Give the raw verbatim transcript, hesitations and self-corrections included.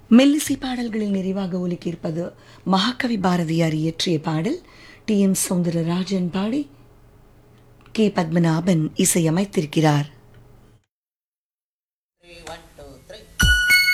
மெல்லிசை பாடல்களில் நிறைவாக ஒலிக்கிருப்பது மகாகவி பாரதியார் இயற்றிய பாடல். டி எம் சௌந்தரராஜன் பாடி கே பத்மநாபன் இசையமைத்திருக்கிறார்.